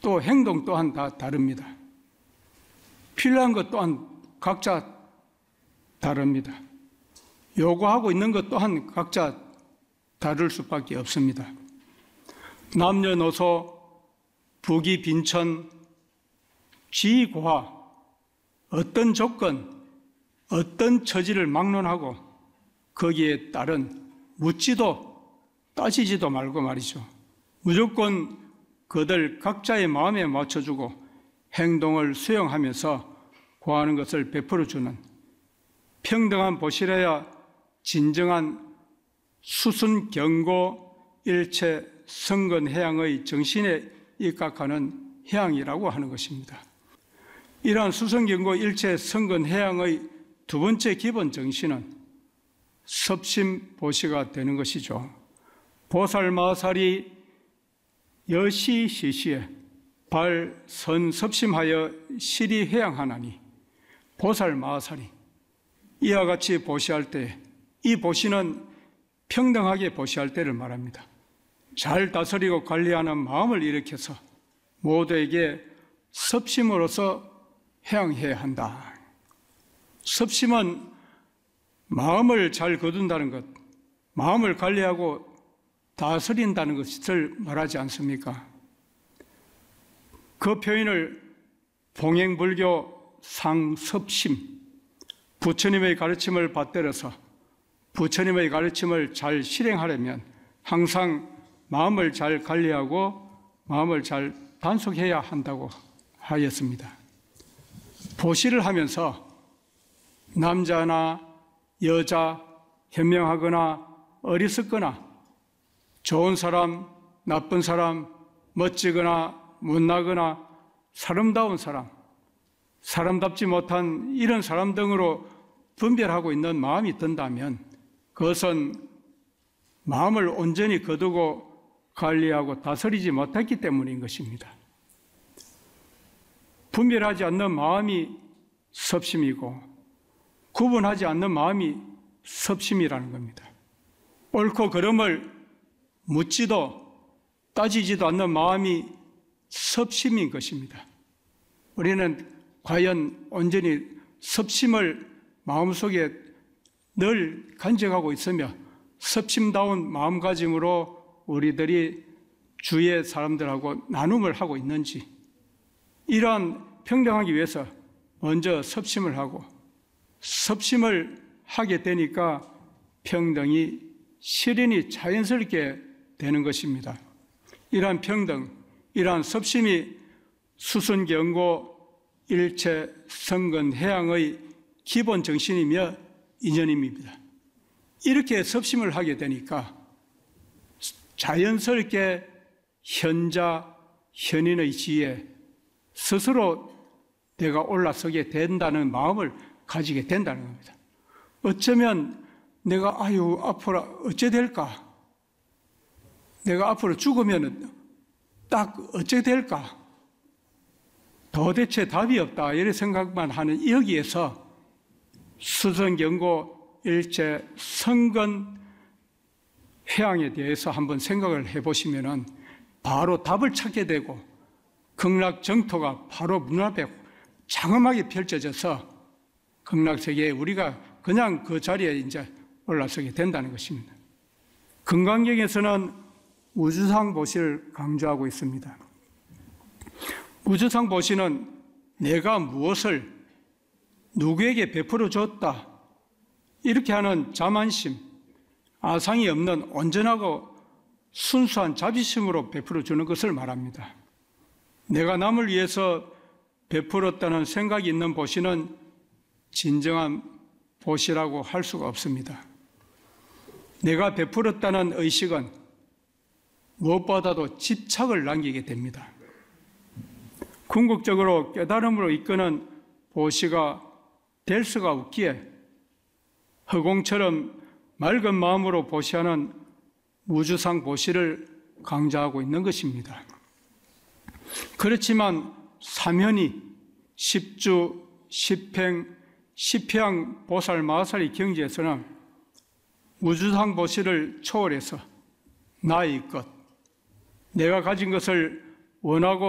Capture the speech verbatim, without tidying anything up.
또 행동 또한 다 다릅니다. 필요한 것 또한 각자 다릅니다. 요구하고 있는 것 또한 각자 다를 수밖에 없습니다. 남녀노소, 부귀 빈천, 지고하, 어떤 조건, 어떤 처지를 막론하고 거기에 따른 묻지도 따지지도 말고 말이죠. 무조건 그들 각자의 마음에 맞춰주고 행동을 수용하면서 구하는 것을 베풀어주는 평등한 보시라야 진정한 수순경고 일체 성근해양의 정신에 입각하는 해양이라고 하는 것입니다. 이러한 수순경고 일체 성근해양의 두 번째 기본 정신은 섭심보시가 되는 것이죠. 보살마살이 여시시시에 발선섭심하여 실이해양하나니 보살마살이 이와 같이 보시할 때 이 보시는 평등하게 보시할 때를 말합니다. 잘 다스리고 관리하는 마음을 일으켜서 모두에게 섭심으로서 해양해야 한다. 섭심은 마음을 잘 거둔다는 것, 마음을 관리하고 다스린다는 것을 말하지 않습니까? 그 표현을 봉행불교 상섭심, 부처님의 가르침을 받들어서 부처님의 가르침을 잘 실행하려면 항상 마음을 잘 관리하고 마음을 잘 단속해야 한다고 하였습니다. 보시를 하면서 남자나 여자, 현명하거나 어리석거나 좋은 사람, 나쁜 사람, 멋지거나 못나거나 사람다운 사람, 사람답지 못한 이런 사람 등으로 분별하고 있는 마음이 든다면 그것은 마음을 온전히 거두고 관리하고 다스리지 못했기 때문인 것입니다. 분별하지 않는 마음이 섭심이고 구분하지 않는 마음이 섭심이라는 겁니다. 옳고 그름을 묻지도 따지지도 않는 마음이 섭심인 것입니다. 우리는 과연 온전히 섭심을 마음속에 늘 간직하고 있으며 섭심다운 마음가짐으로 우리들이 주위의 사람들하고 나눔을 하고 있는지, 이러한 평등하기 위해서 먼저 섭심을 하고 섭심을 하게 되니까 평등이 실현이 자연스럽게 되는 것입니다. 이러한 평등, 이러한 섭심이 수순경고 일체 성근해양의 기본 정신이며 이념입니다. 이렇게 섭심을 하게 되니까 자연스럽게 현자, 현인의 지혜 스스로 내가 올라서게 된다는 마음을 가지게 된다는 겁니다. 어쩌면 내가 아유 앞으로 어째 될까? 내가 앞으로 죽으면 딱 어째 될까? 도대체 답이 없다 이런 생각만 하는 여기에서 수선경고 일체 성근 해양에 대해서 한번 생각을 해보시면 바로 답을 찾게 되고 극락정토가 바로 눈앞에 장엄하게 펼쳐져서 극락세계에 우리가 그냥 그 자리에 이제 올라서게 된다는 것입니다. 금강경에서는 우주상보시를 강조하고 있습니다. 우주상보시는 내가 무엇을 누구에게 베풀어 줬다 이렇게 하는 자만심, 아상이 없는 온전하고 순수한 자비심으로 베풀어 주는 것을 말합니다. 내가 남을 위해서 베풀었다는 생각이 있는 보시는 진정한 보시라고 할 수가 없습니다. 내가 베풀었다는 의식은 무엇보다도 집착을 남기게 됩니다. 궁극적으로 깨달음으로 이끄는 보시가 될 수가 없기에 허공처럼 맑은 마음으로 보시하는 우주상 보시를 강조하고 있는 것입니다. 그렇지만 사면이 십주, 십행, 십향 보살 마살의 경지에서는 우주상 보시를 초월해서 나의 것, 내가 가진 것을 원하고